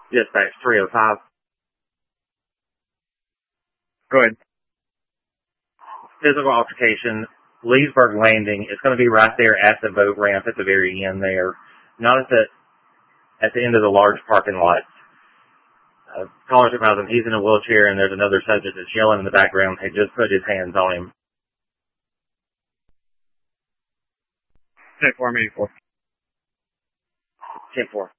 Dispatch 305. Go ahead. Physical altercation, Leesburg Landing. It's going to be right there at the boat ramp at the very end there. Not at the end of the large parking lot. Caller's advising he's in a wheelchair and there's another subject that's yelling in the background. He just put his hands on him. 10-4, 84. 10-4.